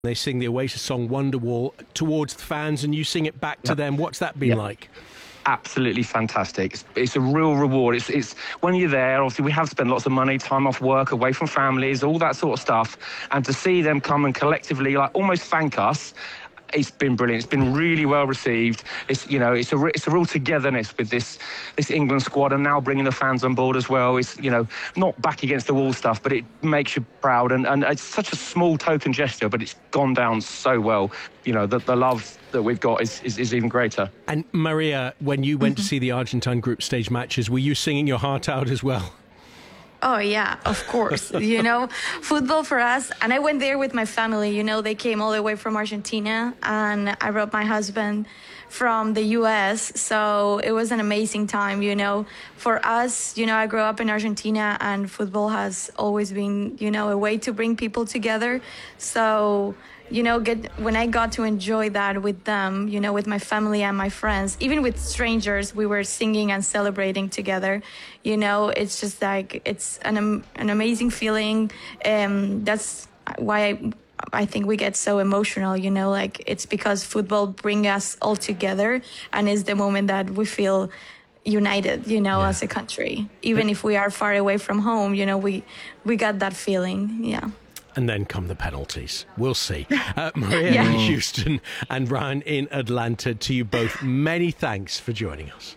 They sing the Oasis song Wonderwall towards the fans and you sing it back to them. What's that been like? Absolutely fantastic. It's a real reward. It's when you're there, obviously we have spent lots of money, time off work, away from families, all that sort of stuff, and to see them come and collectively like almost thank us, it's been brilliant. It's been really well received. It's a real togetherness with this England squad, and now bringing the fans on board as well. It's not back against the wall stuff, but it makes you proud, and it's such a small token gesture, but it's gone down so well. The love that we've got is even greater. And Maria, when you went to see the Argentine group stage matches, were you singing your heart out as well? Oh, yeah, of course. Football for us. And I went there with my family. They came all the way from Argentina, and I brought my husband from the U.S. So it was an amazing time, For us, I grew up in Argentina, and football has always been, a way to bring people together. So when I got to enjoy that with them, with my family and my friends, even with strangers, we were singing and celebrating together. It's just like, it's an amazing feeling. That's why I think we get so emotional, it's because football brings us all together, and it's the moment that we feel united, as a country. Even if we are far away from home, we got that feeling, yeah. And then come the penalties. We'll see. Maria in Houston and Ryan in Atlanta, to you both, many thanks for joining us.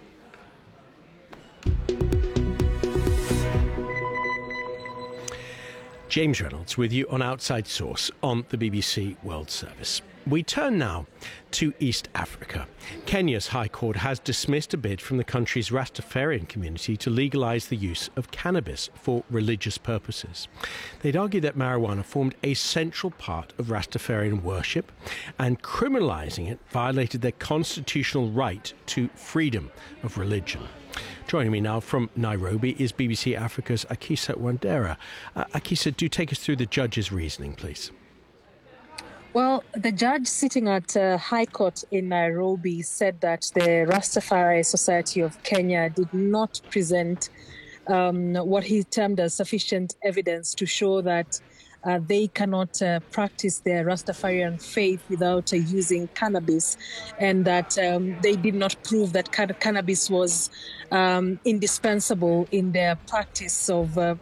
James Reynolds with you on Outside Source on the BBC World Service. We turn now to East Africa. Kenya's High Court has dismissed a bid from the country's Rastafarian community to legalise the use of cannabis for religious purposes. They'd argue that marijuana formed a central part of Rastafarian worship, and criminalising it violated their constitutional right to freedom of religion. Joining me now from Nairobi is BBC Africa's Akisa Wandera. Akisa, do take us through the judge's reasoning, please. Well, the judge sitting at High Court in Nairobi said that the Rastafari Society of Kenya did not present what he termed as sufficient evidence to show that they cannot practice their Rastafarian faith without using cannabis, and that they did not prove that cannabis was indispensable in their practice of